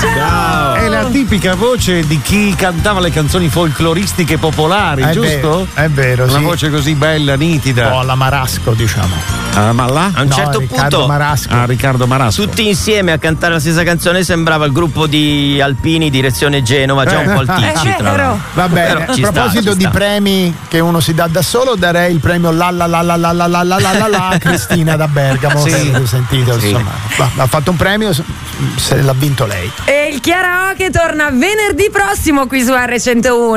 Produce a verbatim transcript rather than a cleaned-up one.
Ciao. È la tipica voce di chi cantava le canzoni folcloristiche popolari, È giusto? vero, è vero, Una sì. voce così bella, nitida. Un po' alla Marasco, diciamo. Ah, ma là? A un No, certo Riccardo punto Marasco. Ah, Riccardo Marasco. tutti insieme a cantare la stessa canzone sembrava il gruppo di Alpini direzione Genova, già un po' alticci È tra vero. l'altro. Va bene, Però a ci sta, proposito ci di sta. premi che uno si dà da solo, darei il premio la la la la la la la la la la la a Cristina da Bergamo. Sì. Sì. Sentito, Sì. insomma, va- ha fatto un premio, se l'ha vinto lei. E il karaoke torna venerdì prossimo qui su erre centouno.